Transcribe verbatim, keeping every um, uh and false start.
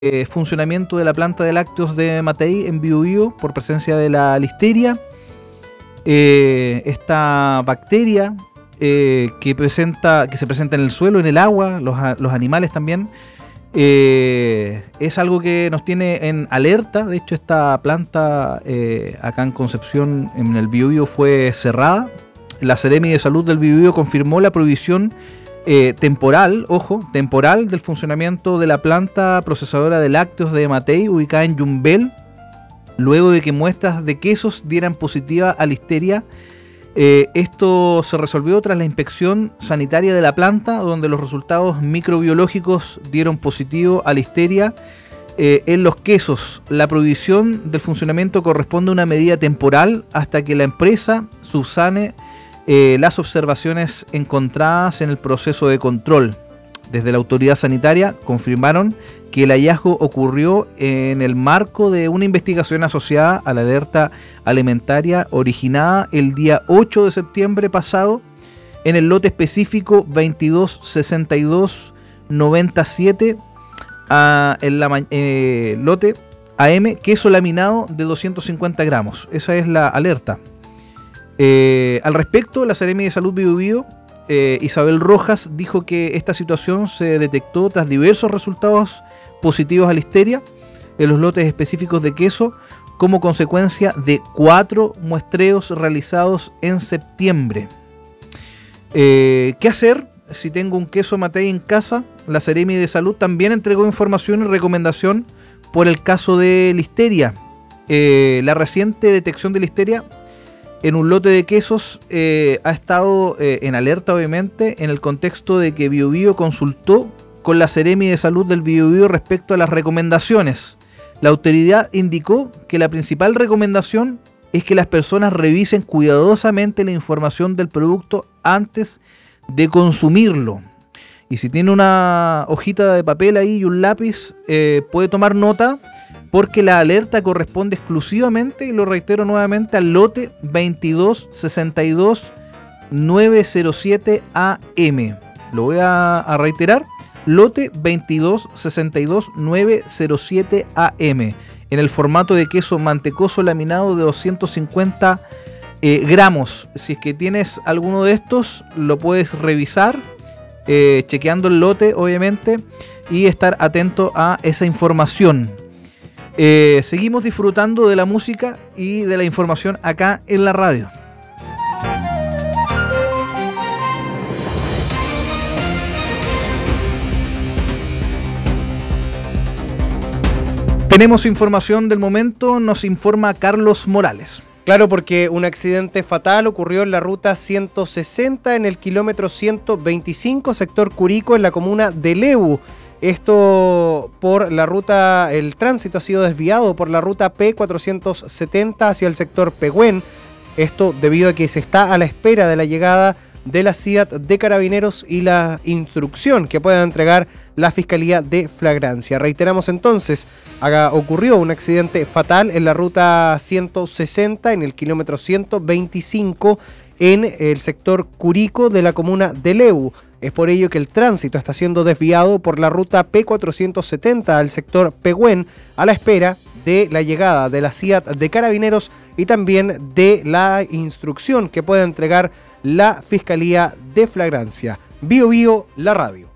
eh, funcionamiento de la planta de lácteos de Matei en Biobío Biobío por presencia de la listeria. Eh, esta bacteria eh, que, presenta, que se presenta en el suelo, en el agua, los, los animales también, eh, es algo que nos tiene en alerta. De hecho, esta planta eh, acá en Concepción, en el Biobío Biobío, fue cerrada. La Seremi de Salud del Biobío Biobío confirmó la prohibición eh, temporal, ojo, temporal del funcionamiento de la planta procesadora de lácteos de Matei, ubicada en Yumbel, luego de que muestras de quesos dieran positiva a listeria. Eh, esto se resolvió tras la inspección sanitaria de la planta, donde los resultados microbiológicos dieron positivo a listeria eh, en los quesos. La prohibición del funcionamiento corresponde a una medida temporal hasta que la empresa subsane eh, las observaciones encontradas en el proceso de control. Desde la autoridad sanitaria confirmaron que el hallazgo ocurrió en el marco de una investigación asociada a la alerta alimentaria originada el día ocho de septiembre pasado en el lote específico veintidós sesenta y dos noventa y siete, a, en la eh, lote A M, queso laminado de doscientos cincuenta gramos. Esa es la alerta. Eh, al respecto, la Seremi de Salud Biobío Biobío, eh, Isabel Rojas, dijo que esta situación se detectó tras diversos resultados positivos a listeria en los lotes específicos de queso como consecuencia de cuatro muestreos realizados en septiembre. Eh, ¿Qué hacer si tengo un queso Matei en casa? La Seremi de Salud también entregó información y recomendación por el caso de listeria. Eh, la reciente detección de listeria en un lote de quesos eh, ha estado eh, en alerta, obviamente, en el contexto de que Biobío Biobío consultó con la Seremi de Salud del Biobío Biobío respecto a las recomendaciones. La autoridad indicó que la principal recomendación es que las personas revisen cuidadosamente la información del producto antes de consumirlo. Y si tiene una hojita de papel ahí y un lápiz, eh, puede tomar nota, porque la alerta corresponde exclusivamente, y lo reitero nuevamente, al lote veintidós sesenta y dos novecientos siete A M. Lo voy a, a reiterar. Lote veintidós sesenta y dos novecientos siete A M, en el formato de queso mantecoso laminado de doscientos cincuenta eh, gramos. Si es que tienes alguno de estos, lo puedes revisar, eh, chequeando el lote, obviamente, y estar atento a esa información. Eh, seguimos disfrutando de la música y de la información acá en la radio. Tenemos información del momento, nos informa Carlos Morales. Claro, porque un accidente fatal ocurrió en la ruta ciento sesenta en el kilómetro ciento veinticinco, sector Curico, en la comuna de Leu. Esto por la ruta, el tránsito ha sido desviado por la ruta P cuatrocientos setenta hacia el sector Pehuen. Esto debido a que se está a la espera de la llegada de la C I A T de Carabineros y la instrucción que pueda entregar la Fiscalía de Flagrancia. Reiteramos entonces, acá ocurrió un accidente fatal en la ruta ciento sesenta en el kilómetro ciento veinticinco en el sector Curico de la comuna de Leu. Es por ello que el tránsito está siendo desviado por la ruta P cuatrocientos setenta al sector Pehuen, a la espera de la llegada de la C I A T de Carabineros y también de la instrucción que pueda entregar la Fiscalía de Flagrancia. Biobío, la radio.